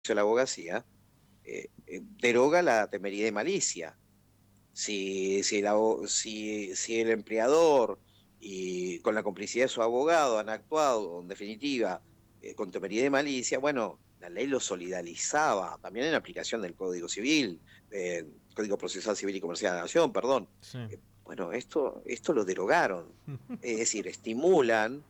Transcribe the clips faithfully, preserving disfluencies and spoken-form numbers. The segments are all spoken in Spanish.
de la abogacía, eh, eh, deroga la temeridad y malicia. Si, si, el, abo- si, si el empleador y con la complicidad de su abogado han actuado, en definitiva, eh, con temeridad y malicia, bueno, la ley lo solidarizaba, también en aplicación del Código Civil, eh, Código Procesal Civil y Comercial de la Nación, perdón. Sí. Eh, bueno, esto, esto lo derogaron. Es decir, estimulan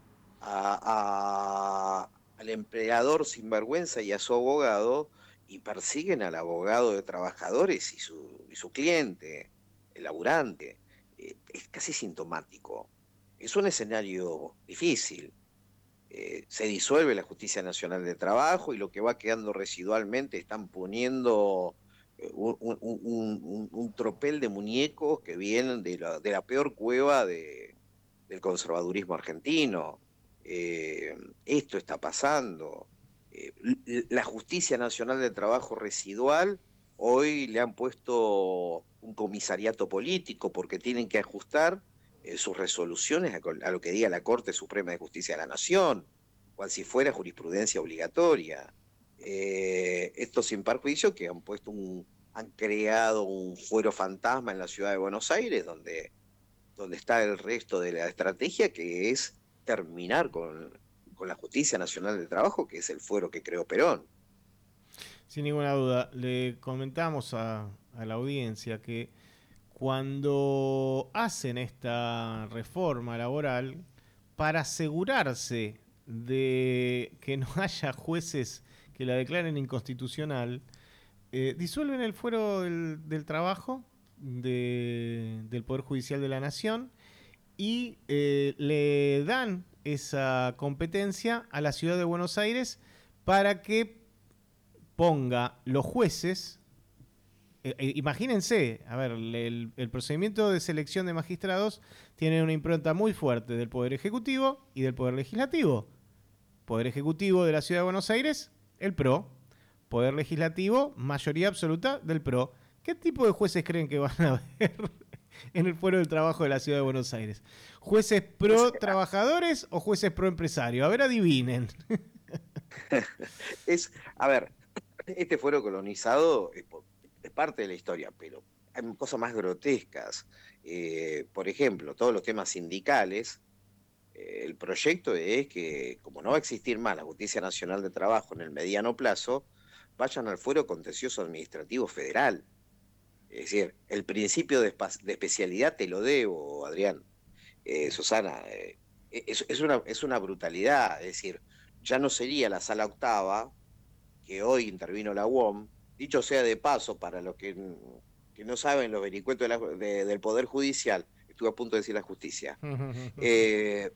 a, a- al empleador sinvergüenza y a su abogado y persiguen al abogado de trabajadores y su, y su cliente, el laburante. Eh, es casi sintomático. Es un escenario difícil. Eh, se disuelve la Justicia Nacional de Trabajo y lo que va quedando residualmente están poniendo eh, un, un- un- un- un tropel de muñecos que vienen de la, de la peor cueva de, del conservadurismo argentino. Eh, esto está pasando. Eh, l- la Justicia Nacional de Trabajo residual hoy le han puesto un comisariato político porque tienen que ajustar eh, sus resoluciones a, a lo que diga la Corte Suprema de Justicia de la Nación, cual si fuera jurisprudencia obligatoria. Eh, esto sin perjuicio que han puesto un, han creado un fuero fantasma en la ciudad de Buenos Aires, donde, donde está el resto de la estrategia, que es terminar con, con la Justicia Nacional del Trabajo, que es el fuero que creó Perón. Sin ninguna duda, le comentamos a, a la audiencia que cuando hacen esta reforma laboral, para asegurarse de que no haya jueces que la declaren inconstitucional, eh, disuelven el fuero del, del trabajo de, del Poder Judicial de la Nación y eh, le dan esa competencia a la ciudad de Buenos Aires para que ponga los jueces. Eh, eh, imagínense, a ver, el, el procedimiento de selección de magistrados tiene una impronta muy fuerte del Poder Ejecutivo y del Poder Legislativo. Poder Ejecutivo de la Ciudad de Buenos Aires, el P R O. Poder Legislativo, mayoría absoluta del P R O. ¿Qué tipo de jueces creen que van a haber en el Fuero del Trabajo de la Ciudad de Buenos Aires? ¿Jueces Es, pro trabajadores o jueces pro empresario? A ver, adivinen. es, a ver, este fuero colonizado es, po- es parte de la historia, pero hay cosas más grotescas. Eh, por ejemplo, todos los temas sindicales. Eh, el proyecto es que, como no va a existir más la Justicia Nacional de Trabajo en el mediano plazo, vayan al fuero contencioso administrativo federal. Es decir, el principio de, espa- de especialidad te lo debo, Adrián. Eh, Susana, eh, es, es una, es una brutalidad. Es decir, ya no sería la sala octava, que hoy intervino la U O M. Dicho sea de paso, para los que, que no saben, los vericuetos de la- de- del Poder Judicial, estuve a punto de decir la justicia. Eh,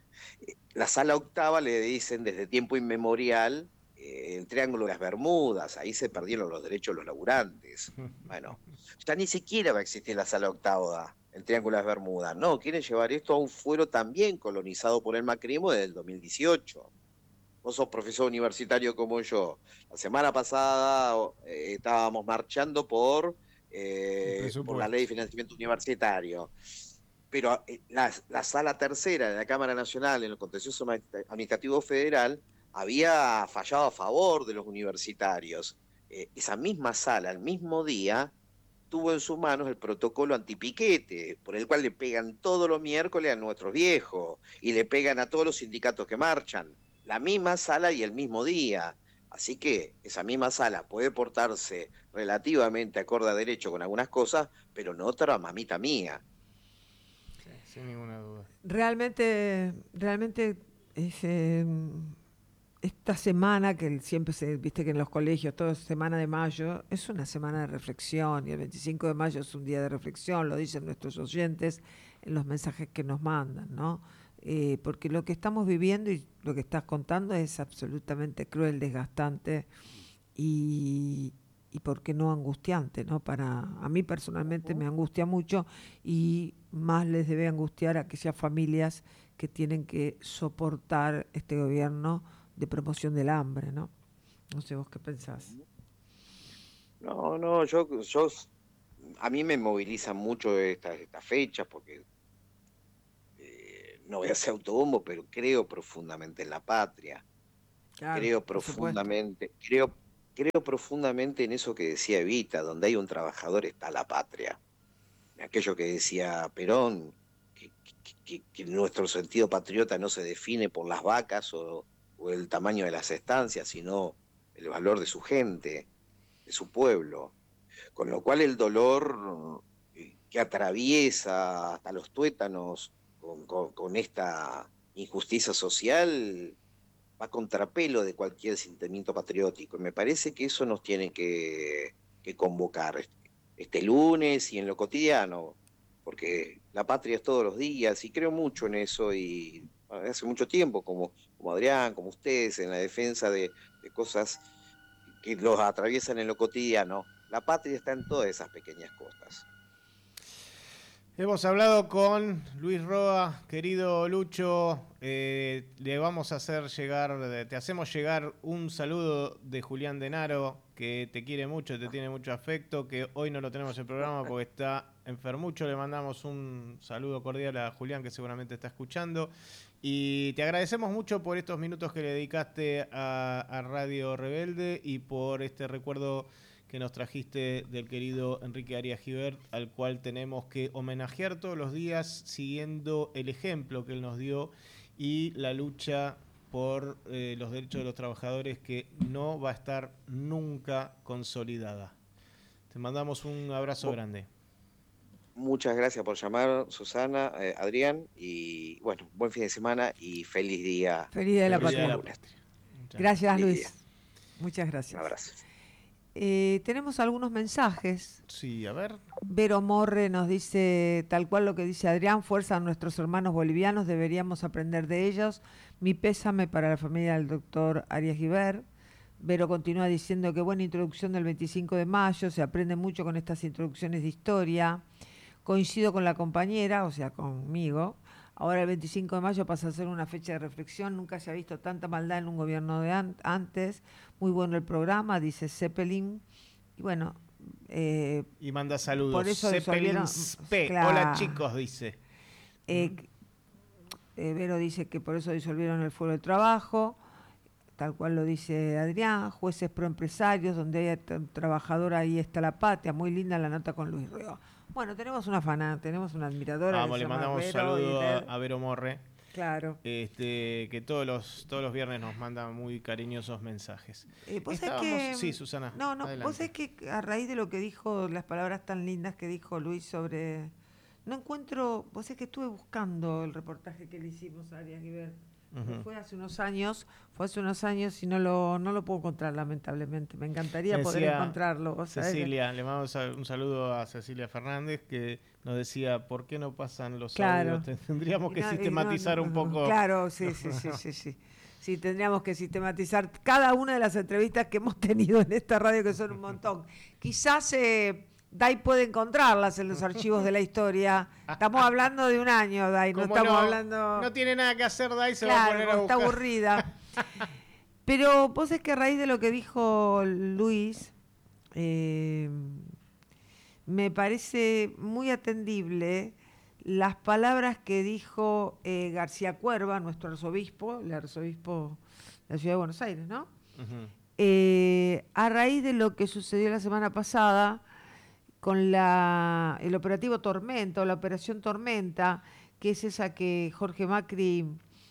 la sala octava le dicen desde tiempo inmemorial eh, el Triángulo de las Bermudas, ahí se perdieron los derechos de los laburantes. Bueno, ya ni siquiera va a existir la sala octava, el Triángulo de las Bermudas. No, quieren llevar esto a un fuero también colonizado por el macrismo desde el dos mil dieciocho. Vos sos profesor universitario como yo. La semana pasada eh, estábamos marchando por, El eh, por la ley presupuesto. de financiamiento universitario, pero eh, la, la sala tercera de la Cámara Nacional en el contencioso administrativo federal había fallado a favor de los universitarios. Eh, esa misma sala, el mismo día, tuvo en sus manos el protocolo antipiquete, por el cual le pegan todos los miércoles a nuestros viejos y le pegan a todos los sindicatos que marchan. La misma sala y el mismo día. Así que esa misma sala puede portarse relativamente acorde a derecho con algunas cosas, pero no otra mamita mía. Sí, sin ninguna duda. Realmente, realmente es, eh, esta semana que siempre se, viste que en los colegios, toda semana de mayo, es una semana de reflexión y el veinticinco de mayo es un día de reflexión, lo dicen nuestros oyentes en los mensajes que nos mandan, ¿no? Eh, porque lo que estamos viviendo y lo que estás contando es absolutamente cruel, desgastante y, y por qué no angustiante, ¿no? Para a mí personalmente me angustia mucho y más les debe angustiar a aquellas familias que tienen que soportar este gobierno de promoción del hambre, ¿no? No sé vos qué pensás. No, no, yo, yo, a mí me movilizan mucho estas estas fechas porque eh, no voy a hacer autobombo, pero creo profundamente en la patria, Claro, creo por supuesto. profundamente, creo. creo profundamente en eso que decía Evita, donde hay un trabajador está la patria. Aquello que decía Perón, que, que, que, que nuestro sentido patriota no se define por las vacas o, o el tamaño de las estancias, sino el valor de su gente, de su pueblo. Con lo cual el dolor que atraviesa hasta los tuétanos con, con, con esta injusticia social va a contrapelo de cualquier sentimiento patriótico. Y me parece que eso nos tiene que, que convocar este, este lunes y en lo cotidiano, porque la patria es todos los días y creo mucho en eso y hace mucho tiempo, como, como Adrián, como ustedes, en la defensa de, de cosas que los atraviesan en lo cotidiano. La patria está en todas esas pequeñas cosas. Hemos hablado con Luis Roa, querido Lucho, eh, le vamos a hacer llegar, te hacemos llegar un saludo de Julián Denaro, que te quiere mucho, te tiene mucho afecto, que hoy no lo tenemos en el programa porque está enfermucho. Le mandamos un saludo cordial a Julián, que seguramente está escuchando, y te agradecemos mucho por estos minutos que le dedicaste a, a Radio Rebelde y por este recuerdo que nos trajiste del querido Enrique Arias Gibert, al cual tenemos que homenajear todos los días siguiendo el ejemplo que él nos dio y la lucha por eh, los derechos de los trabajadores, que no va a estar nunca consolidada. Te mandamos un abrazo Bo- grande. Muchas gracias por llamar, Susana, eh, Adrián, y bueno, buen fin de semana y feliz día. Feliz día de la Feliz día de patria. la patria. Muchas Gracias, Feliz Luis. día. Muchas Un gracias. abrazo. Eh, tenemos algunos mensajes. Sí, a ver. Vero Morre nos dice, tal cual lo que dice Adrián, fuerza a nuestros hermanos bolivianos, deberíamos aprender de ellos. Mi pésame para la familia del doctor Arias Gibert. Vero continúa diciendo que buena introducción del veinticinco de mayo, se aprende mucho con estas introducciones de historia. Coincido con la compañera, o sea, conmigo. Ahora el veinticinco de mayo pasa a ser una fecha de reflexión, nunca se ha visto tanta maldad en un gobierno de an- antes. Muy bueno el programa, dice Zeppelin. Y bueno, eh, Y manda saludos. por eso disolvieron- Zeppelin P. claro. Hola chicos, dice. eh, eh, Vero dice que por eso disolvieron el Foro del Trabajo, tal cual lo dice Adrián. Jueces proempresarios, donde hay tra- trabajador, ahí está la patria. Muy linda la nota con Luis Río. Bueno, tenemos una faná, tenemos una admiradora. Vamos, que le se llama mandamos Vero, saludo y a, le- a Vero Morre. Claro. Este, que todos los todos los viernes nos manda muy cariñosos mensajes. Eh, vos sabés Estábamos- que, sí, Susana. No, no, adelante. vos sabés que a raíz de lo que dijo, las palabras tan lindas que dijo Luis sobre... No encuentro... Vos sabés que estuve buscando el reportaje que le hicimos a Arias Gibert. Ujú. Fue hace unos años, fue hace unos años y no lo, no lo puedo encontrar, lamentablemente. Me encantaría Me poder decía encontrarlo. vos sabés que- Cecilia, le mando un saludo a Cecilia Fernández, que nos decía, ¿por qué no pasan los Claro. audios? Tendríamos Y que no- y no- sistematizar no- un no- poco. Claro, sí, sí, sí, sí, sí. Sí, tendríamos que sistematizar cada una de las entrevistas que hemos tenido en esta radio, que son un montón. Quizás eh, Dai puede encontrarlas en los archivos de la historia. Estamos hablando de un año, Dai, no Como estamos no, hablando... no tiene nada que hacer, Dai, se va a Claro, poner a está buscar. aburrida. Pero vos es que a raíz de lo que dijo Luis, eh, me parece muy atendible las palabras que dijo eh, García Cuerva, nuestro arzobispo, el arzobispo de la Ciudad de Buenos Aires, ¿no? Ujú. Eh, a raíz de lo que sucedió la semana pasada con la, el operativo Tormenta o la operación Tormenta, que es esa que Jorge Macri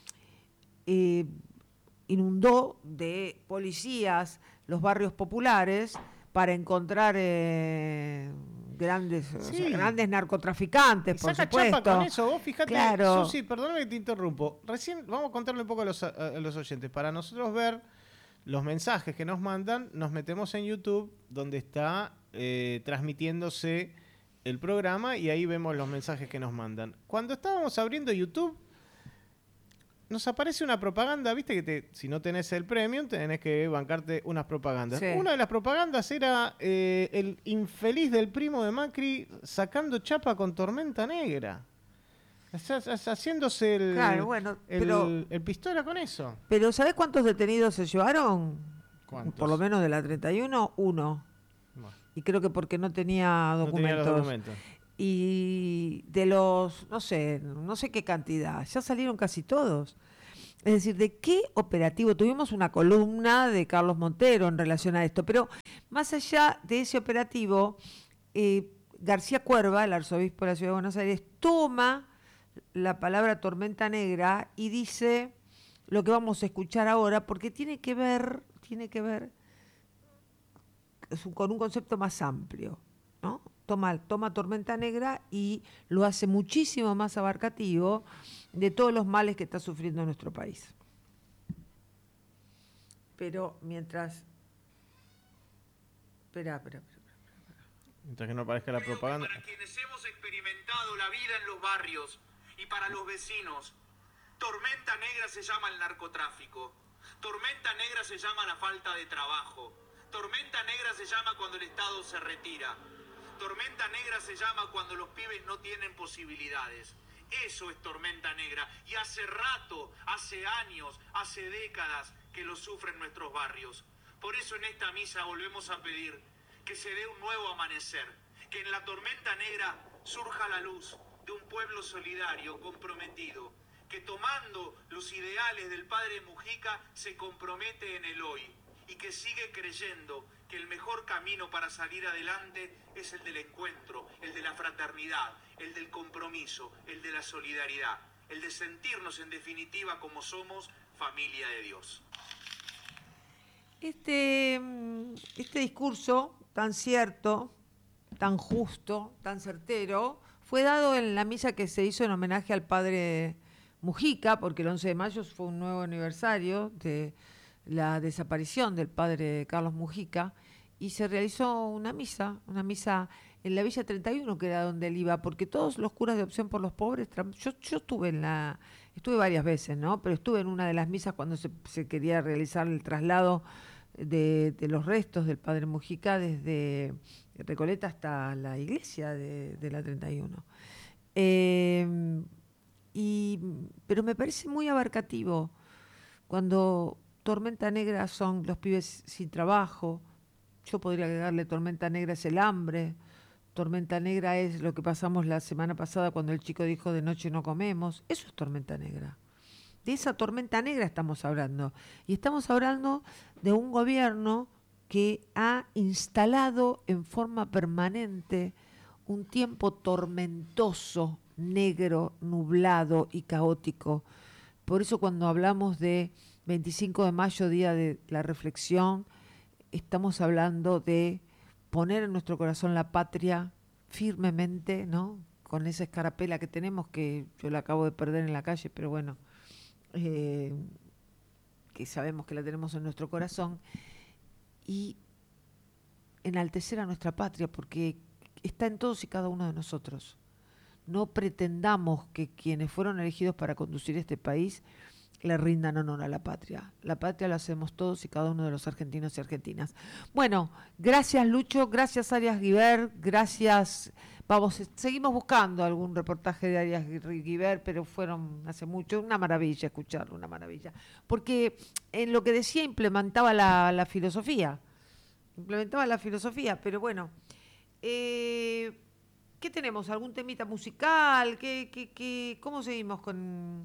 eh, inundó de policías los barrios populares para encontrar eh, grandes, o sea, Sí. grandes narcotraficantes, Y por saca supuesto. chapa con eso, vos fíjate, Claro. Susi, perdóname que te interrumpo. Recién vamos a contarle un poco a los, a- a los oyentes. Para nosotros ver los mensajes que nos mandan, nos metemos en YouTube, donde está eh, transmitiéndose el programa, y ahí vemos los mensajes que nos mandan. Cuando estábamos abriendo YouTube, nos aparece una propaganda, viste que te, si no tenés el premium, tenés que bancarte unas propagandas. Sí. Una de las propagandas era eh, el infeliz del primo de Macri sacando chapa con Tormenta Negra. O sea, ha- haciéndose el, Claro, bueno, el, pero- el pistola con eso. Pero ¿sabés cuántos detenidos se llevaron? ¿Cuántos? Por lo menos de la treinta y uno, uno. Bueno, Y creo que porque no tenía no tenía documentos. los documentos. Y de los, no sé, no sé qué cantidad, ya salieron casi todos. Es decir, ¿de qué operativo? Tuvimos una columna de Carlos Montero en relación a esto, pero más allá de ese operativo, eh, García Cuerva, el arzobispo de la Ciudad de Buenos Aires, toma la palabra tormenta negra y dice lo que vamos a escuchar ahora, porque tiene que ver, tiene que ver con un concepto más amplio, ¿no? Toma, toma tormenta negra y lo hace muchísimo más abarcativo de todos los males que está sufriendo nuestro país. Pero mientras... Espera, espera, espera. Mientras que no aparezca la propaganda. Para quienes hemos experimentado la vida en los barrios y para los vecinos, tormenta negra se llama el narcotráfico, tormenta negra se llama la falta de trabajo, tormenta negra se llama cuando el Estado se retira, tormenta negra se llama cuando los pibes no tienen posibilidades. Eso es tormenta negra y hace rato, hace años, hace décadas que lo sufren nuestros barrios. Por eso en esta misa volvemos a pedir que se dé un nuevo amanecer, que en la tormenta negra surja la luz de un pueblo solidario, comprometido, que tomando los ideales del padre Mujica se compromete en el hoy y que sigue creyendo que el mejor camino para salir adelante es el del encuentro, el de la fraternidad, el del compromiso, el de la solidaridad, el de sentirnos en definitiva como somos familia de Dios. Este, este discurso tan cierto, tan justo, tan certero, fue dado en la misa que se hizo en homenaje al padre Mujica, porque el once de mayo fue un nuevo aniversario de la desaparición del padre Carlos Mujica, y se realizó una misa, una misa en la Villa treinta y uno, que era donde él iba, porque todos los curas de Opción por los Pobres, yo, yo estuve en la, estuve varias veces, ¿no? Pero estuve en una de las misas cuando se, se quería realizar el traslado de, de los restos del padre Mujica desde Recoleta hasta la iglesia de, de la treinta y uno. Eh, y, pero me parece muy abarcativo cuando tormenta negra son los pibes sin trabajo. Yo podría agregarle tormenta negra es el hambre, tormenta negra es lo que pasamos la semana pasada cuando el chico dijo de noche no comemos. Eso es tormenta negra. De esa tormenta negra estamos hablando. Y estamos hablando de un gobierno que ha instalado en forma permanente un tiempo tormentoso, negro, nublado y caótico. Por eso cuando hablamos de veinticinco de mayo, Día de la Reflexión, estamos hablando de poner en nuestro corazón la patria firmemente, ¿no? Con esa escarapela que tenemos, que yo la acabo de perder en la calle, pero bueno, eh, que sabemos que la tenemos en nuestro corazón, y enaltecer a nuestra patria, porque está en todos y cada uno de nosotros. No pretendamos que quienes fueron elegidos para conducir este país le rindan honor a la patria. La patria la hacemos todos y cada uno de los argentinos y argentinas. Bueno, gracias Lucho, gracias Arias Guibert, gracias. Vamos, seguimos buscando algún reportaje de Arias Guibert, pero fueron hace mucho. Una maravilla escucharlo, una maravilla. Porque en lo que decía implementaba la, la filosofía. Implementaba la filosofía, pero bueno. Eh, ¿Qué tenemos? ¿Algún temita musical? ¿Qué, qué, qué, ¿Cómo seguimos con...?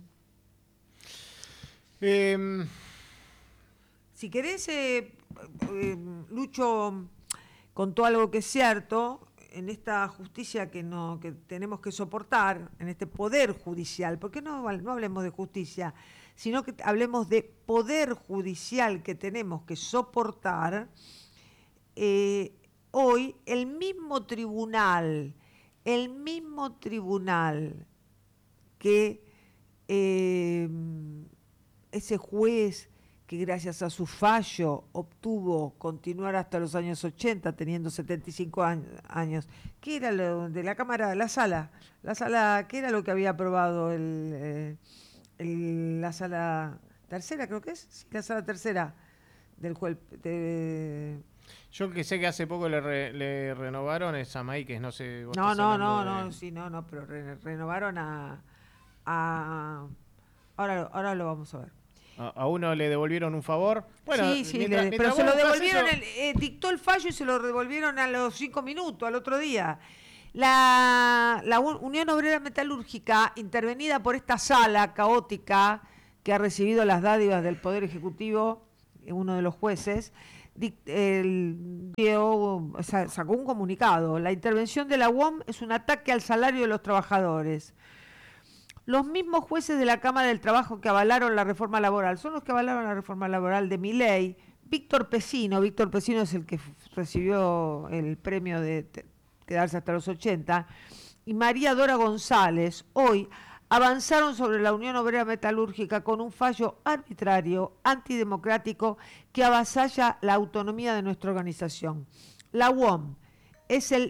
Eh, si querés, eh, eh, Lucho contó algo que es cierto en esta justicia que no que tenemos que soportar, en este poder judicial, porque no, no hablemos de justicia, sino que hablemos de poder judicial que tenemos que soportar. Eh, hoy el mismo tribunal, el mismo tribunal que eh, ese juez que gracias a su fallo obtuvo continuar hasta los años ochenta, teniendo setenta y cinco años. ¿Qué era lo de la Cámara? La sala. La sala, ¿qué era lo que había aprobado el, eh, el, la sala tercera, creo que es? Sí, la sala tercera del juez. De... Yo que sé que hace poco le, re, le renovaron esa Maíques, no sé. No, no, no, de... no, sí, no, no, pero re, renovaron a... a ahora, ahora lo vamos a ver. A uno le devolvieron un favor. Bueno, sí, sí, mientras, le, mientras pero se lo devolvieron, eso... el, eh, dictó el fallo y se lo devolvieron a los cinco minutos, al otro día. La, la Unión Obrera Metalúrgica, intervenida por esta sala caótica, que ha recibido las dádivas del Poder Ejecutivo, uno de los jueces, el, dio, sacó un comunicado. La intervención de la U O M es un ataque al salario de los trabajadores. Los mismos jueces de la Cámara del Trabajo que avalaron la reforma laboral son los que avalaron la reforma laboral de Milei. Víctor Pesino, Víctor Pesino es el que recibió el premio de quedarse hasta los ochenta, y María Dora González, hoy avanzaron sobre la Unión Obrera Metalúrgica con un fallo arbitrario, antidemocrático, que avasalla la autonomía de nuestra organización. La U O M es el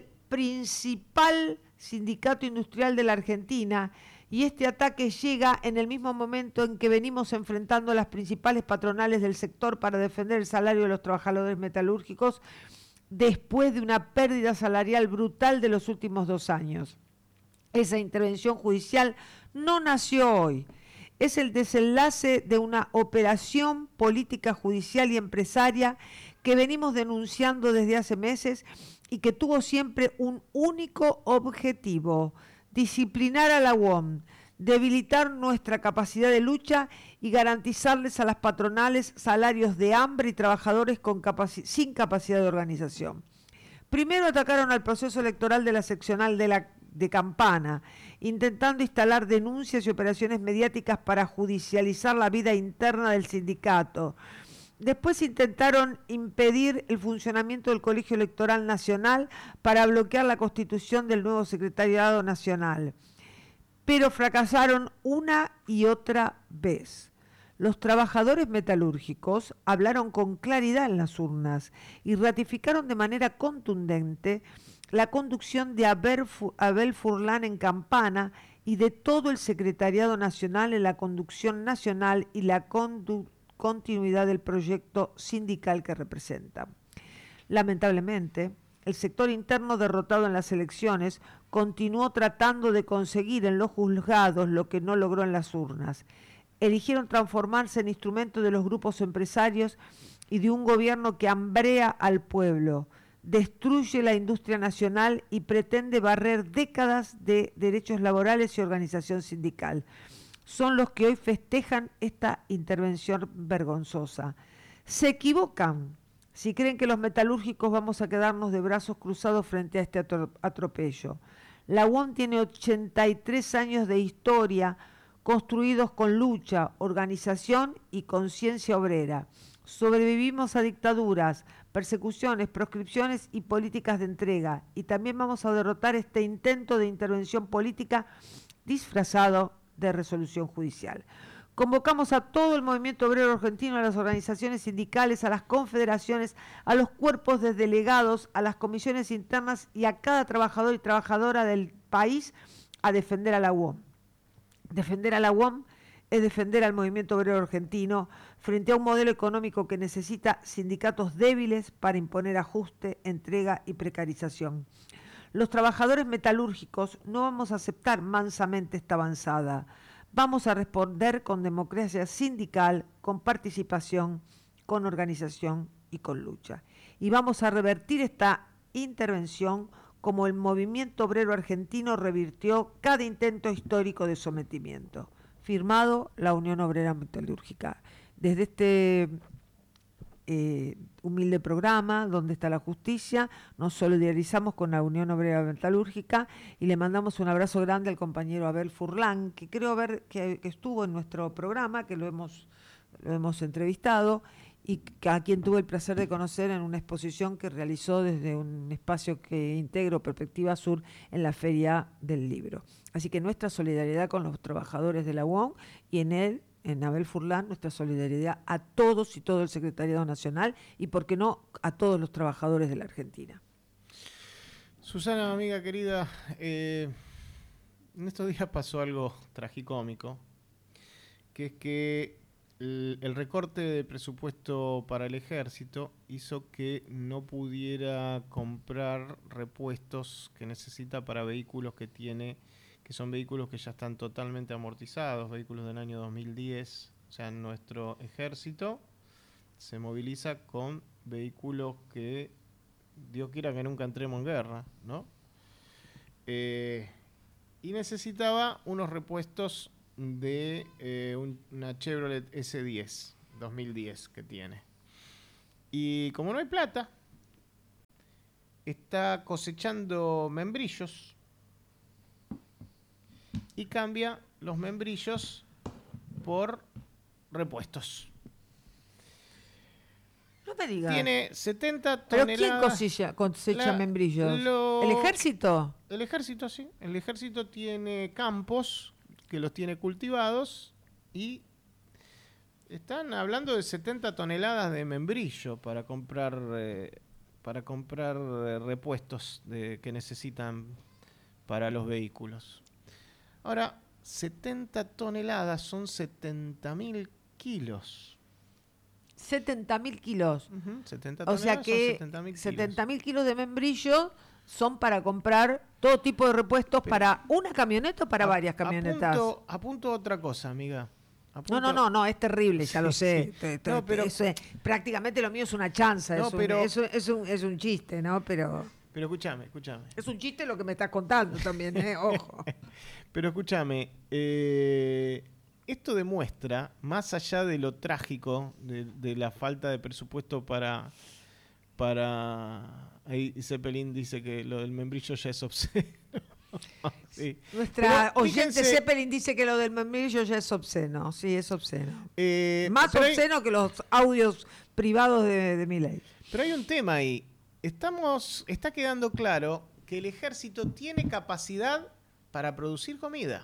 principal sindicato industrial de la Argentina, y este ataque llega en el mismo momento en que venimos enfrentando a las principales patronales del sector para defender el salario de los trabajadores metalúrgicos después de una pérdida salarial brutal de los últimos dos años. Esa intervención judicial no nació hoy. Es el desenlace de una operación política, judicial y empresaria que venimos denunciando desde hace meses y que tuvo siempre un único objetivo: disciplinar a la U O M, debilitar nuestra capacidad de lucha y garantizarles a las patronales salarios de hambre y trabajadores con capaci- sin capacidad de organización. Primero atacaron al proceso electoral de la seccional de, la, de Campana, intentando instalar denuncias y operaciones mediáticas para judicializar la vida interna del sindicato. Después intentaron impedir el funcionamiento del Colegio Electoral Nacional para bloquear la constitución del nuevo Secretariado Nacional. Pero fracasaron una y otra vez. Los trabajadores metalúrgicos hablaron con claridad en las urnas y ratificaron de manera contundente la conducción de Abel Furlan en Campana y de todo el Secretariado Nacional en la conducción nacional y la conducción continuidad del proyecto sindical que representa. Lamentablemente, el sector interno derrotado en las elecciones continuó tratando de conseguir en los juzgados lo que no logró en las urnas. Eligieron transformarse en instrumento de los grupos empresarios y de un gobierno que hambrea al pueblo, destruye la industria nacional y pretende barrer décadas de derechos laborales y organización sindical. Son los que hoy festejan esta intervención vergonzosa. Se equivocan si creen que los metalúrgicos vamos a quedarnos de brazos cruzados frente a este atropello. La U O M tiene ochenta y tres años de historia construidos con lucha, organización y conciencia obrera. Sobrevivimos a dictaduras, persecuciones, proscripciones y políticas de entrega. Y también vamos a derrotar este intento de intervención política disfrazado de resolución judicial. Convocamos a todo el movimiento obrero argentino, a las organizaciones sindicales, a las confederaciones, a los cuerpos de delegados, a las comisiones internas y a cada trabajador y trabajadora del país a defender a la U O M. Defender a la U O M es defender al movimiento obrero argentino frente a un modelo económico que necesita sindicatos débiles para imponer ajuste, entrega y precarización. Los trabajadores metalúrgicos no vamos a aceptar mansamente esta avanzada. Vamos a responder con democracia sindical, con participación, con organización y con lucha. Y vamos a revertir esta intervención como el movimiento obrero argentino revirtió cada intento histórico de sometimiento. Firmado la Unión Obrera Metalúrgica. Desde este Eh, humilde programa, Donde está la justicia, nos solidarizamos con la Unión Obrera Metalúrgica y le mandamos un abrazo grande al compañero Abel Furlan, que creo ver que, que estuvo en nuestro programa, que lo hemos, lo hemos entrevistado y a quien tuve el placer de conocer en una exposición que realizó desde un espacio que integro Perspectiva Sur en la Feria del Libro. Así que nuestra solidaridad con los trabajadores de la U O M y en él en Abel Furlan, nuestra solidaridad a todos y todo el Secretariado Nacional y, por qué no, a todos los trabajadores de la Argentina. Susana, amiga querida, eh, en estos días pasó algo tragicómico, que es que el, el recorte de presupuesto para el ejército hizo que no pudiera comprar repuestos que necesita para vehículos que tiene, que son vehículos que ya están totalmente amortizados, vehículos del año dos mil diez. O sea, nuestro ejército se moviliza con vehículos que Dios quiera que nunca entremos en guerra, ¿no? Eh, y necesitaba unos repuestos de eh, un- una Chevrolet ese diez, dos mil diez que tiene. Y como no hay plata, está cosechando membrillos y cambia los membrillos por repuestos. No me digas. Tiene setenta ¿Pero toneladas. quién cosecha, cosecha La- membrillos? lo- ¿El ejército? El ejército, sí. El ejército tiene campos que los tiene cultivados y están hablando de setenta toneladas de membrillo para comprar eh, para comprar eh, repuestos de, que necesitan para los vehículos. Ahora, setenta toneladas son setenta mil kilos. setenta mil kilos. Ujú, setenta O sea toneladas son que setenta mil kilos. setenta mil kilos de membrillo son para comprar todo tipo de repuestos Pero- para una camioneta o para A- varias camionetas. Apunto, apunto otra cosa, amiga. No, Apunto- no, no, no, es terrible, ya Sí, lo sé. sí. Te- te- No, pero- eso es- prácticamente lo mío es una chanza, No, es, un, pero- es, un, es, un, es un chiste, ¿no? Pero Pero escúchame, escúchame. es un chiste lo que me estás contando también, ¿eh? Ojo. Pero escúchame, eh, esto demuestra, más allá de lo trágico, de, de la falta de presupuesto para... para ahí Zeppelin dice que lo del membrillo ya es obsceno. Sí. Nuestra Pero oyente fíjense, Zeppelin dice que lo del membrillo ya es obsceno. Sí, es obsceno. eh, Más pero hay- obsceno que los audios privados de, de Milei. Pero hay un tema ahí. Estamos, está quedando claro que el ejército tiene capacidad para producir comida.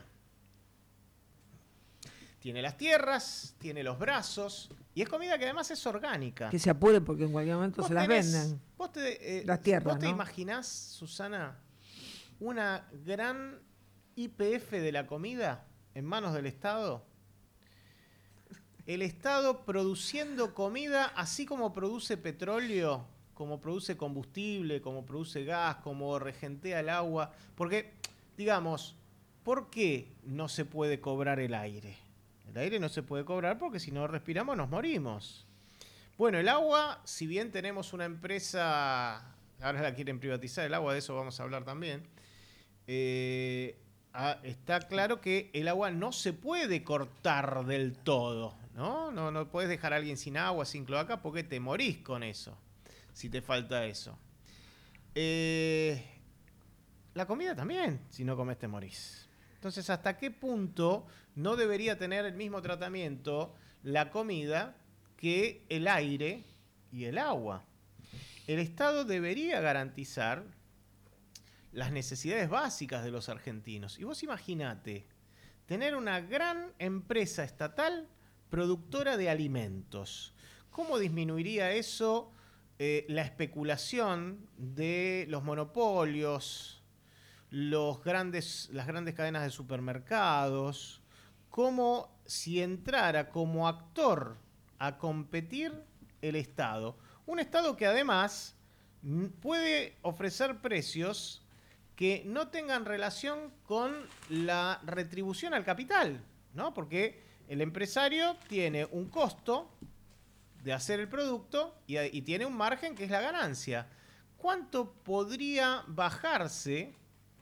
Tiene las tierras, tiene los brazos, y es comida que además es orgánica. Que se apuren porque en cualquier momento Vos se las tenés- venden. Vos te, eh, Las tierras, ¿vos te ¿no? imaginás, Susana, una gran Y P F de la comida en manos del Estado? El Estado produciendo comida así como produce petróleo, como produce combustible, como produce gas, como regentea el agua. Porque, digamos, ¿por qué no se puede cobrar el aire? El aire no se puede cobrar porque si no respiramos nos morimos. Bueno, el agua, si bien tenemos una empresa, ahora la quieren privatizar el agua, de eso vamos a hablar también, eh, ah, está claro que el agua no se puede cortar del todo, ¿no? No, no puedes dejar a alguien sin agua, sin cloaca, porque te morís con eso, si te falta eso. Eh, la comida también, si no comes te morís. Entonces, ¿hasta qué punto no debería tener el mismo tratamiento la comida que el aire y el agua? El Estado debería garantizar las necesidades básicas de los argentinos. Y vos imaginate tener una gran empresa estatal productora de alimentos. ¿Cómo disminuiría eso eh, la especulación de los monopolios, los grandes, las grandes cadenas de supermercados? ¿Cómo si entrara como actor a competir el Estado? Un Estado que además mm, puede ofrecer precios que no tengan relación con la retribución al capital, ¿no? Porque el empresario tiene un costo de hacer el producto y, y tiene un margen que es la ganancia. ¿Cuánto podría bajarse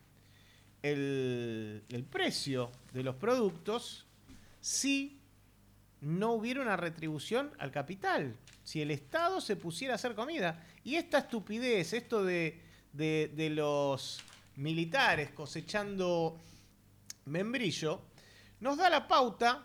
el, el precio de los productos si no hubiera una retribución al capital? Si el Estado se pusiera a hacer comida. Y esta estupidez, esto de, de, de los militares cosechando membrillo, nos da la pauta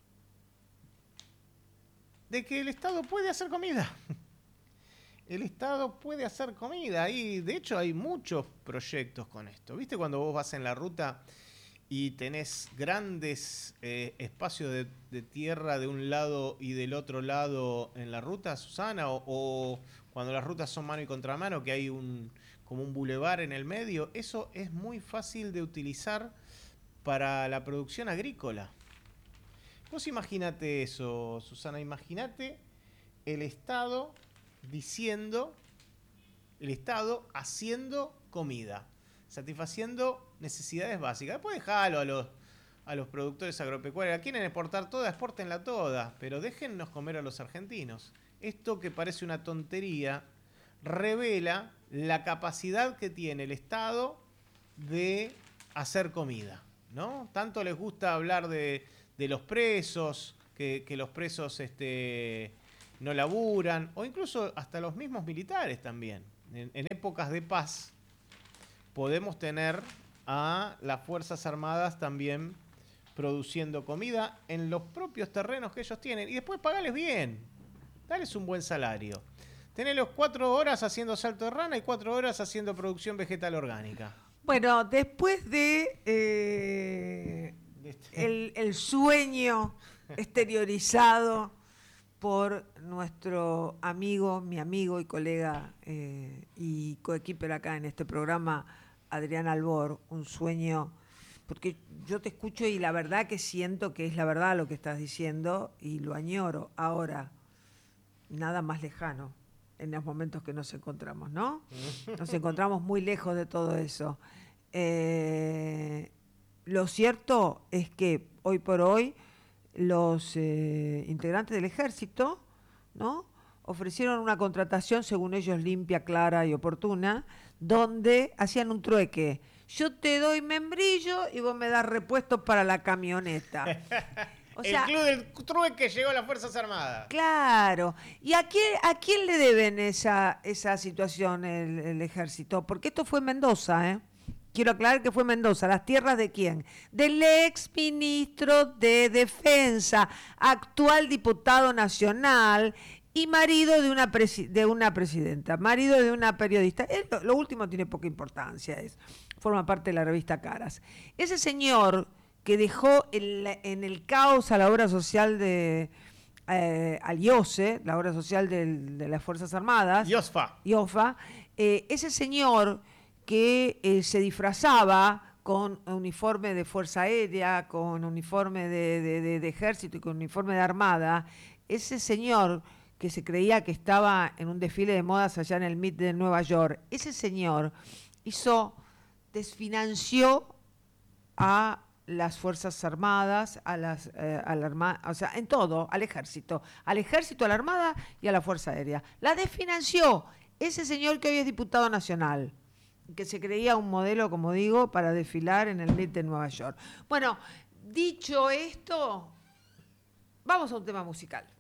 de que el Estado puede hacer comida. El Estado puede hacer comida. Y de hecho hay muchos proyectos con esto. ¿Viste cuando vos vas en la ruta y tenés grandes eh, espacios de, de tierra de un lado y del otro lado en la ruta, Susana? O, o cuando las rutas son mano y contramano, que hay un como un bulevar en el medio. Eso es muy fácil de utilizar para la producción agrícola. Vos imagínate eso, Susana. Imagínate el Estado diciendo, el Estado haciendo comida, satisfaciendo necesidades básicas. Después dejalo a los, a los productores agropecuarios. Quieren exportar toda, exportenla toda, pero déjennos comer a los argentinos. Esto que parece una tontería revela la capacidad que tiene el Estado de hacer comida. ¿no? Tanto les gusta hablar de, de los presos, que, que los presos este, no laburan, o incluso hasta los mismos militares también. En, en épocas de paz podemos tener a las Fuerzas Armadas también produciendo comida en los propios terrenos que ellos tienen. Y después pagales bien, dales un buen salario. Tenelos cuatro horas haciendo salto de rana y cuatro horas haciendo producción vegetal orgánica. Bueno, después de eh, el, el sueño exteriorizado por nuestro amigo, mi amigo y colega eh, y coequiper acá en este programa, Adrián Albor, un sueño, porque yo te escucho y la verdad que siento que es la verdad lo que estás diciendo y lo añoro. Ahora, nada más lejano en los momentos que nos encontramos, ¿no? Nos encontramos muy lejos de todo eso. Eh, lo cierto es que hoy por hoy los eh, integrantes del ejército, ¿no?, ofrecieron una contratación, según ellos, limpia, clara y oportuna, donde hacían un trueque. Yo te doy membrillo y vos me das repuestos para la camioneta. O sea, el club del trueque llegó a las Fuerzas Armadas. Claro. ¿Y a quién, a quién le deben esa, esa situación el, el ejército? Porque esto fue en Mendoza, ¿eh? Quiero aclarar que fue Mendoza. ¿Las tierras de quién? Del ex ministro de Defensa, actual diputado nacional y marido de una, presi- de una presidenta, marido de una periodista. Él, lo, lo último tiene poca importancia, es, forma parte de la revista Caras. Ese señor que dejó en, la, en el caos a la obra social de eh, al I O S E, la obra social del, de las Fuerzas Armadas. I O S F A. I O F A. Eh, ese señor que eh, se disfrazaba con uniforme de Fuerza Aérea, con uniforme de, de, de, de Ejército y con uniforme de Armada, ese señor que se creía que estaba en un desfile de modas allá en el M I T de Nueva York, ese señor hizo, desfinanció a las Fuerzas Armadas, a las, eh, a la Armada, o sea, en todo, al Ejército, al Ejército, a la Armada y a la Fuerza Aérea. La desfinanció ese señor que hoy es diputado nacional, que se creía un modelo, como digo, para desfilar en el M I T de Nueva York. Bueno, dicho esto, vamos a un tema musical.